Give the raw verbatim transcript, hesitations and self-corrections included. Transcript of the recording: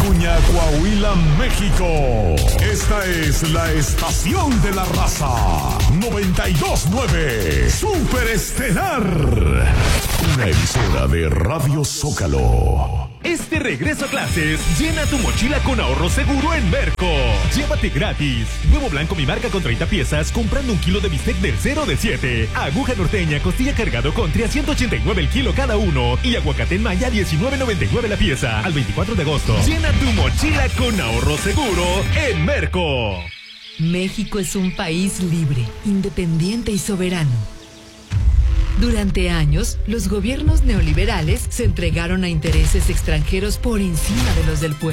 Acuña, Coahuila, México. Esta es la estación de la raza. noventa y dos punto nueve Super Estelar. Una emisora de Radio Zócalo. Este regreso a clases, llena tu mochila con ahorro seguro en Merco. Llévate gratis huevo blanco mi marca con treinta piezas comprando un kilo de bistec del cero de siete. Aguja norteña, costilla cargado con a ciento ochenta y nueve el kilo cada uno. Y aguacate en maya diecinueve noventa y nueve la pieza. Al veinticuatro de agosto. Llena tu mochila con ahorro seguro en Merco. México es un país libre, independiente y soberano. Durante años, los gobiernos neoliberales se entregaron a intereses extranjeros por encima de los del pueblo.